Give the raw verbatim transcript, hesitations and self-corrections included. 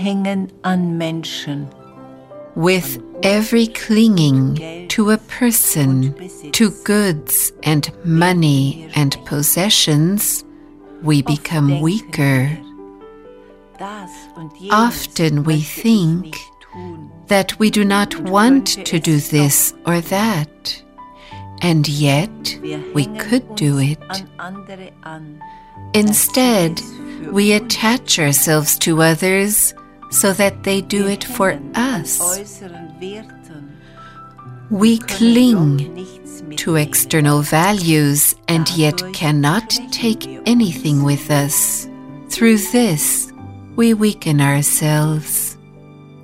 hängen an Menschen. With every clinging to a person, to goods and money and possessions, we become weaker. Often we think that we do not want to do this or that, and yet we could do it. Instead, we attach ourselves to others so that they do it for us. We cling to external values and yet cannot take anything with us. Through this, we weaken ourselves.